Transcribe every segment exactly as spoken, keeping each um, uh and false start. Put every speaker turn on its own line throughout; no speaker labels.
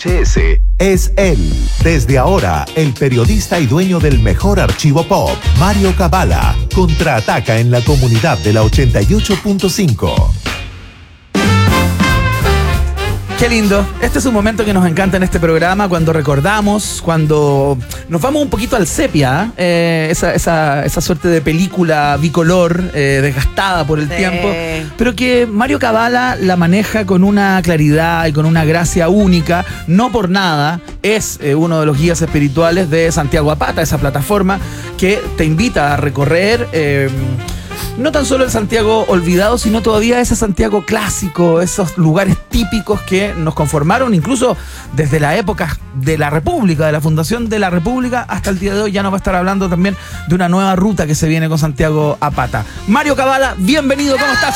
S es él. Desde ahora, el periodista y dueño del mejor archivo pop, Mario Cabala, contraataca en la comunidad de la ochenta y ocho punto cinco.
Qué lindo. Este es un momento que nos encanta en este programa, cuando recordamos, cuando nos vamos un poquito al sepia, eh, esa, esa, esa suerte de película bicolor, eh, desgastada por el
Sí.
tiempo, pero que Mario Cabala la maneja con una claridad y con una gracia única. No por nada es eh, uno de los guías espirituales de Santiago Apata, esa plataforma que te invita a recorrer eh, no tan solo el Santiago olvidado, sino todavía ese Santiago clásico, esos lugares típicos que nos conformaron incluso desde la época de la República, de la fundación de la República hasta el día de hoy. Ya nos va a estar hablando también de una nueva ruta que se viene con Santiago Apata. Mario Cabala, bienvenido, ¿cómo estás?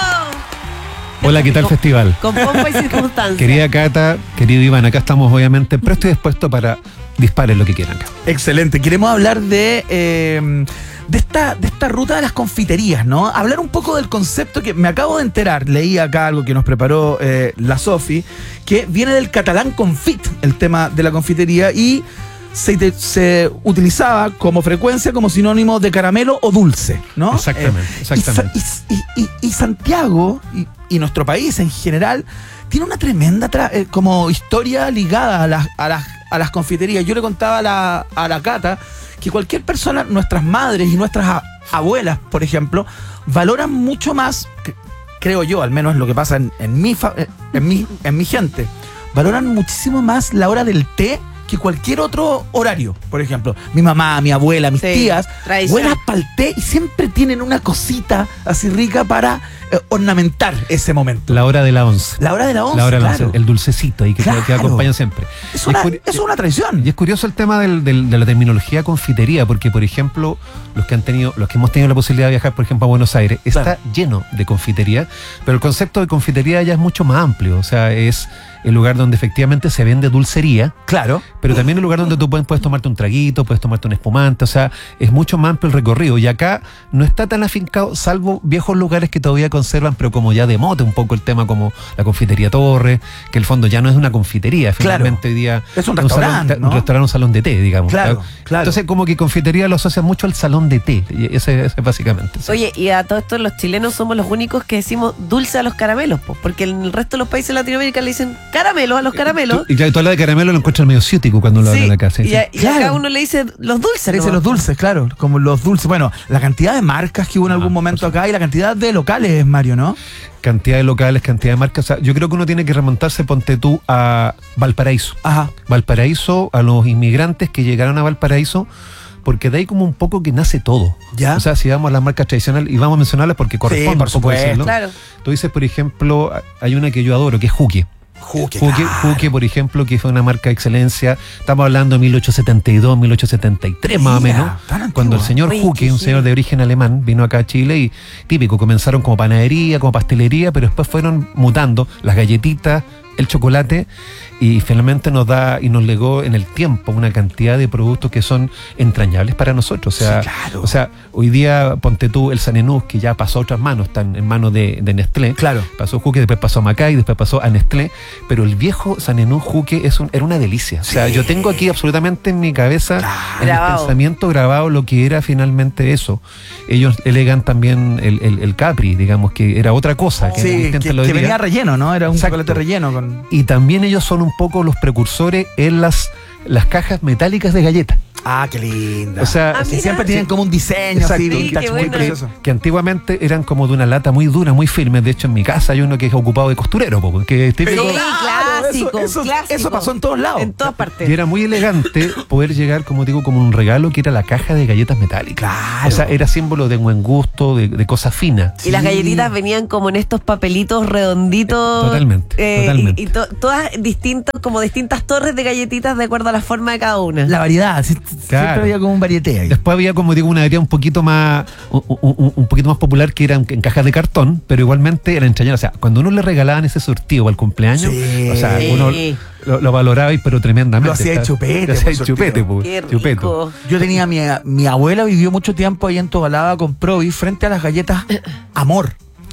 Hola, ¿qué tal,
con,
festival?
Con pompa y circunstancia.
Querida Cata, querido Iván, acá estamos obviamente, pero estoy dispuesto para disparar lo que quieran acá.
Excelente, queremos hablar de... Eh, De esta, de esta ruta de las confiterías, ¿no? Hablar un poco del concepto que me acabo de enterar, leí acá algo que nos preparó eh, la Sofi, que viene del catalán confit, el tema de la confitería, y se, se utilizaba como frecuencia como sinónimo de caramelo o dulce, ¿no?
Exactamente,
Eh,
exactamente.
Y, y, y, y Santiago, y, y nuestro país en general, tiene una tremenda tra- eh, como historia ligada a las, a, las, a las confiterías. Yo le contaba a la, a la Cata que cualquier persona, nuestras madres y nuestras a- abuelas, por ejemplo, valoran mucho más, que- creo yo, al menos lo que pasa en, en, mi, fa- en, mi, en mi gente, valoran muchísimo más la hora del té que cualquier otro horario. Por ejemplo, mi mamá, mi abuela, mis
Sí,
tías,
tradición.
buenas para el té y siempre tienen una cosita así rica para eh, ornamentar ese momento.
La hora de la once.
La hora de la once,
La hora de la
claro.
once, el dulcecito ahí que,
Claro.
que acompaña siempre.
Es
Y
una,
curi-
es una tradición.
Y es curioso el tema del, del- de la terminología confitería, porque por ejemplo, los que han tenido, los que hemos tenido la posibilidad de viajar, por ejemplo, a Buenos Aires, está
Claro.
lleno de confitería, pero el concepto de confitería ya es mucho más amplio. O sea, es el lugar donde efectivamente se vende dulcería,
Claro.
pero también el lugar donde tú puedes, puedes tomarte un traguito, puedes tomarte un espumante, o sea, es mucho más amplio el recorrido. Y acá no está tan afincado, salvo viejos lugares que todavía conservan, pero como ya de mote un poco el tema, como la confitería Torre, que el fondo ya no es una confitería, finalmente
Claro.
hoy día
Es un
salón-
restaurante, ¿no?
un restaurante, un salón de té, digamos.
Claro, claro.
Entonces, como que confitería lo asocia mucho al salón de té, y ese, ese es básicamente. sí.
Oye, y a todo esto los chilenos somos los únicos que decimos dulce a los caramelos, po, porque en el resto de los países de Latinoamérica le dicen caramelos a los caramelos.
Tú- y claro, tú hablas de caramelo, lo encuentras medio ciútico cuando lo
Sí,
hablan acá. Sí,
y,
sí.
a- y
Claro.
acá uno le dice los dulces.
Se dice
nomás.
los dulces, claro, como los dulces. Bueno, la cantidad de marcas que hubo en
Ah,
algún momento
por
acá y la cantidad de locales, Mario, ¿no?
Cantidad de locales, cantidad de marcas. O sea, yo creo que uno tiene que remontarse, ponte tú, a Valparaíso.
Ajá.
Valparaíso, a los inmigrantes que llegaron a Valparaíso, porque de ahí como un poco que nace todo.
Ya.
O sea, si vamos a las marcas tradicionales, y vamos a mencionarlas porque corresponde,
por
un poco
supuesto.
decirlo.
Claro.
Tú dices, por ejemplo, hay una que yo adoro, que es Juque.
Juque,
Juque,
claro.
Juque, por ejemplo, que fue una marca de excelencia. Estamos hablando de mil ochocientos setenta y dos, mil ochocientos setenta y tres más o
Mira,
menos.
tan antigua.
Cuando el señor
Oye,
Juque,
qué
un señor de origen alemán, vino acá a Chile y típico, comenzaron como panadería, como pastelería, pero después fueron mutando las galletitas, el chocolate, y finalmente nos da y nos legó en el tiempo una cantidad de productos que son entrañables para nosotros. O sea,
Sí, claro.
o sea hoy día ponte tú el Sanenús, que ya pasó a otras manos, están en manos de, de Nestlé.
Claro.
Pasó Juque, después pasó a Macay, después pasó a Nestlé, pero el viejo Sanenús Juque es un, era una delicia. O sea,
Sí.
yo tengo aquí absolutamente en mi cabeza,
Claro.
en
Grabado.
el pensamiento grabado lo que era finalmente eso. Ellos elegan también el, el, el Capri, digamos, que era otra cosa. Que era
Sí,
distinta
que,
a lo de
que
hoy día.
venía relleno, ¿no? Era un
Exacto.
chocolate relleno con...
Y también ellos son un poco los precursores en las, las cajas metálicas de galletas.
Ah, qué linda.
O sea,
Ah,
Sí,
mira.
siempre tienen como un diseño
Exacto.
así,
Sí,
vintage,
qué
muy
bueno.
precioso.
que antiguamente eran como de una lata muy dura, muy firme. De hecho, en mi casa hay uno que es ocupado de costurero, po, que es típico.
Sí,
claro,
clásico,
eso, eso,
clásico.
eso pasó en todos lados.
En todas partes.
Y era muy elegante poder llegar, como digo, como un regalo que era la caja de galletas metálicas.
Claro.
O sea, era símbolo de buen gusto, de, de cosas finas.
Y las
Sí.
galletitas venían como en estos papelitos redonditos.
Totalmente,
eh,
totalmente.
Y, y to- todas distintas, como distintas torres de galletitas de acuerdo a la forma de cada una.
La variedad, sí, siempre
Claro.
había como un varieté ahí.
Después había, como digo, una área un poquito más un, un- un poquito más popular, que eran en cajas de cartón, pero igualmente era entrañable. O sea, cuando uno le regalaban ese surtido al cumpleaños,
Sí.
o sea,
Sí.
uno lo, lo valoraba, y- pero tremendamente.
Lo hacía
Está-
de chupete,
Lo hacía de
por
chupete,
surtido.
pues,
Qué rico.
chupeto.
Yo tenía mi, mi abuela vivió mucho tiempo ahí en Tobalaba con Provi frente a las galletas Amor.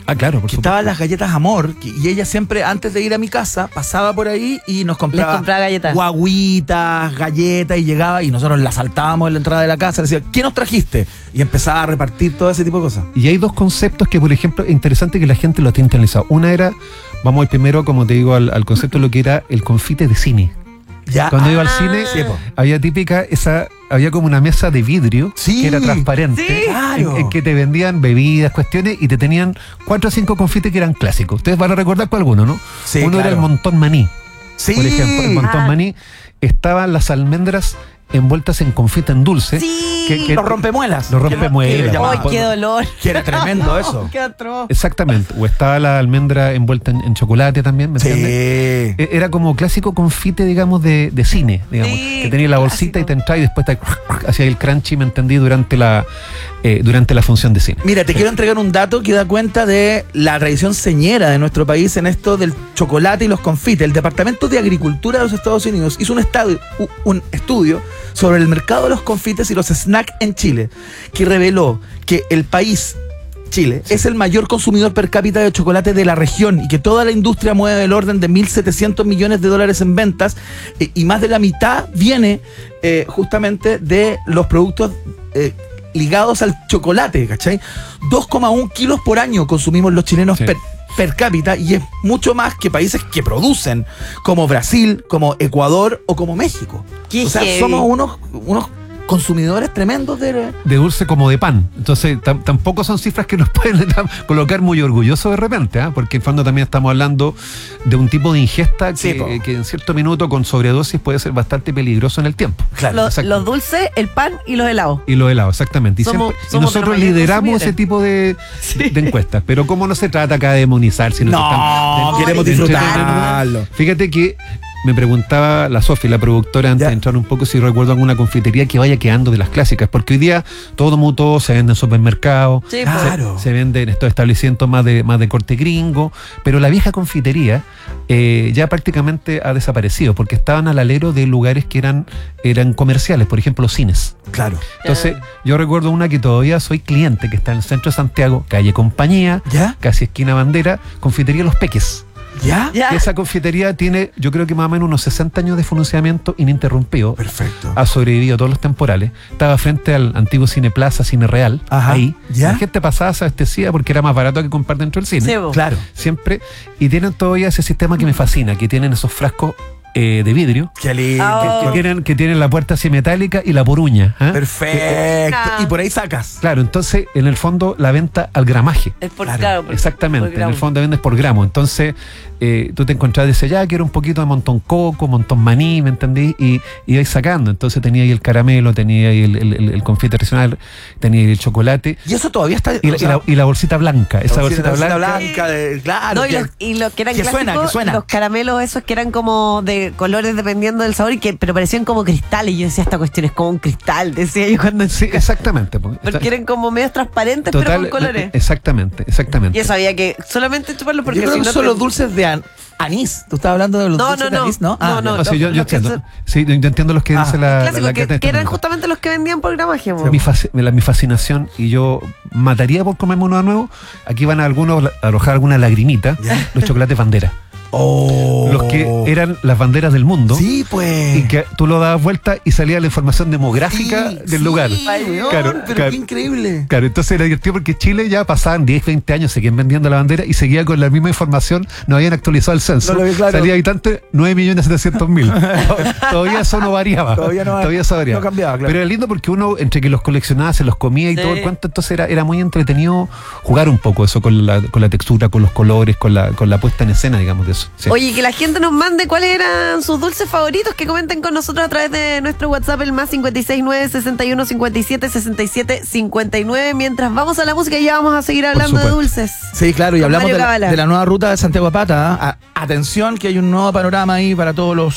Ah, claro, por
que
supuesto.
estaban las galletas Amor, que- y ella siempre, antes de ir a mi casa, pasaba por ahí y nos compraba,
Les compraba galletas.
guaguitas, galletas, y llegaba y nosotros la saltábamos en la entrada de la casa, le decía, ¿qué nos trajiste? Y empezaba a repartir todo ese tipo de cosas.
Y hay dos conceptos que, por ejemplo, es interesante que la gente lo tiene internalizado. Una era, vamos a ir primero, como te digo, al, al concepto de lo que era el confite de cine.
Ya.
Cuando iba al
Ah.
cine,
Sí, po.
había típica esa, había como una mesa de vidrio
Sí.
que era transparente,
Sí.
Claro.
en, en que te vendían bebidas, cuestiones, y te tenían cuatro o cinco confites que eran clásicos. Ustedes van a recordar con alguno, ¿no?
Sí,
Uno era
claro.
el montón maní,
Sí.
por ejemplo. El montón
Ah.
maní, estaban las almendras envueltas en confite en dulce.
Sí.
que- que-
Los rompemuelas.
Los rompemuelas.
Que le
¡Ay,
llamaban.
qué dolor!
Que era tremendo eso.
¡Qué atroz!
Exactamente. O estaba la almendra envuelta en, en chocolate también, ¿me entiendes?
Sí.
E- Era como clásico confite, digamos, de, de cine, digamos.
Sí,
que tenía la bolsita
clásico.
y te entraba y después te hacía el crunchy, me entendí, durante la eh, durante la función de cine.
Mira, te quiero entregar un dato que da cuenta de la tradición señera de nuestro país en esto del chocolate y los confites. El Departamento de Agricultura de los Estados Unidos hizo un, estadio- u- un estudio sobre el mercado de los confites y los snacks en Chile, que reveló que el país, Chile, es el mayor consumidor per cápita de chocolate de la región y que toda la industria mueve el orden de mil setecientos millones de dólares en ventas, eh, y más de la mitad viene eh, justamente de los productos eh, ligados al chocolate, ¿cachai? dos coma uno kilos por año consumimos los chilenos
Sí.
per, per cápita, y es mucho más que países que producen, como Brasil, como Ecuador o como México.
Qué
O sea,
heavy.
somos unos, unos consumidores tremendos de...
De dulce como de pan. Entonces, tam- tampoco son cifras que nos pueden tam- colocar muy orgullosos de repente, ¿ah? Porque en fondo también estamos hablando de un tipo de ingesta
Sí, po.
que, que en cierto minuto con sobredosis puede ser bastante peligroso en el tiempo.
Claro.
Los,
exacto.
los dulces, el pan y los helados.
Y los helados, exactamente. Y,
Somos-
siempre- y
somos
nosotros
de los mayores
lideramos
consumidores.
ese tipo de, de- de encuestas. Pero como no se trata acá de demonizar, sino que
No,
estamos- de-
queremos
de
disfrutarlo.
Fíjate que me preguntaba la Sofi, la productora, antes
Ya.
de entrar un poco, si recuerdo alguna confitería que vaya quedando de las clásicas, porque hoy día todo mutó, se vende en supermercados,
Sí,
Claro.
pues.
Claro.
se vende en estos establecimientos más de, más de corte gringo, pero la vieja confitería eh, ya prácticamente ha desaparecido, porque estaban al alero de lugares que eran, eran comerciales, por ejemplo, los cines.
Claro.
Entonces, yo recuerdo una que todavía soy cliente, que está en el centro de Santiago, calle Compañía,
¿Ya?
casi esquina Bandera, confitería Los Peques.
¿Ya?
Ya.
Que esa confitería tiene, yo creo que más o menos unos sesenta años de funcionamiento ininterrumpido.
Perfecto.
Ha sobrevivido todos los temporales. Estaba frente al antiguo Cine Plaza, Cine Real,
Ajá.
ahí.
¿Ya?
La gente pasaba, se abastecía porque era más barato que comprar dentro del cine.
Sí, po.
Claro.
Siempre. Y tienen todavía ese sistema que me fascina, que tienen esos frascos eh, de vidrio,
Qué lindo.
Ah,
que tienen, que tienen la puerta así metálica y la poruña. ¿ah?
Perfecto.
Ah.
Y por ahí sacas.
Claro, entonces, en el fondo, la venta al gramaje.
Es por
Claro,
claro, por-
Exactamente,
por
en
gramo.
el fondo vendes por gramo. Entonces, eh, tú te encontrás, dices, ya quiero un poquito de montón coco, montón maní, ¿me entendí? Y, y vais sacando. Entonces tenía ahí el caramelo, tenía ahí el, el, el, el confite tradicional, tenía ahí el chocolate
Y eso todavía está...
y la,
o sea,
y la- y la bolsita blanca. Esa
la
bolsita,
bolsita
blanca.
blanca, de- claro.
No, y
que-
los, y los que eran
que suena,
clásicos,
que suena.
los caramelos esos que eran como de colores dependiendo del sabor, y que pero parecían como cristales. Y yo decía, esta cuestión es como un cristal, decía yo cuando
Sí,
chica.
exactamente. po.
Porque eran como medios transparentes, pero
Total,
con colores.
eh, Exactamente, exactamente.
Y eso había que solamente chuparlo porque
Yo creo
si
que
no
son
te-
los dulces de an- anís. ¿Tú estabas hablando de los
No,
dulces
no,
de
no.
anís, no?
No, no,
No, sí, yo,
los-
yo
los que
entiendo.
son-
Sí, yo entiendo los que
Ah,
dice la, la,
clásicos,
la
que,
Cata
que eran
Estamento.
justamente los que vendían por gramaje. mo.
Mi, faci- la- mi fascinación, y yo mataría por comerme uno de nuevo. Aquí van a algunos a arrojar alguna lagrimita.
Ya.
Los chocolates bandera.
Oh.
Los que eran las banderas del mundo.
Sí, pues.
Y que tú lo dabas vuelta y salía la información demográfica
Sí,
del
sí,
lugar.
weón,
Claro,
pero
claro.
qué increíble.
Claro, entonces era divertido porque Chile ya pasaban diez, veinte años, seguían vendiendo la bandera y seguía con la misma información, no habían actualizado el censo.
No lo vi claro.
Salía habitante nueve millones setecientos mil. Todavía eso no variaba.
Todavía no-
eso variaba.
no cambiaba, claro.
Pero era lindo porque uno, entre que los coleccionaba, se los comía y
Sí.
todo el cuento, entonces era, era muy entretenido jugar un poco eso con la, con la textura, con los colores, con la, con la puesta en escena, digamos, de eso. Sí.
Oye, que la gente nos mande cuáles eran sus dulces favoritos, que comenten con nosotros a través de nuestro WhatsApp, el más cincuenta y seis nueve sesenta y uno cincuenta y siete sesenta y siete cincuenta y nueve. Mientras vamos a la música, ya vamos a seguir hablando de
supuesto.
dulces.
Sí, claro, y
Con
hablamos
Mario
de la,
Cabala.
de la nueva ruta de Santiago a Pata. ¿ah? A- atención, que hay un nuevo panorama ahí para todos los